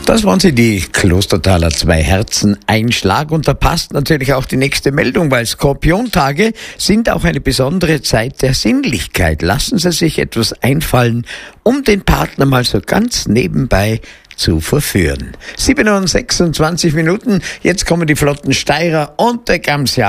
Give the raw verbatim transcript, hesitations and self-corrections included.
Das waren sie, die Klostertaler Zwei Herzen, ein Schlag. Und da passt natürlich auch die nächste Meldung, weil Skorpiontage sind auch eine besondere Zeit der Sinnlichkeit. Lassen Sie sich etwas einfallen, um den Partner mal so ganz nebenbei zu verführen. sieben Uhr sechsundzwanzig Minuten, jetzt kommen die flotten Steirer und der Gamsjahr.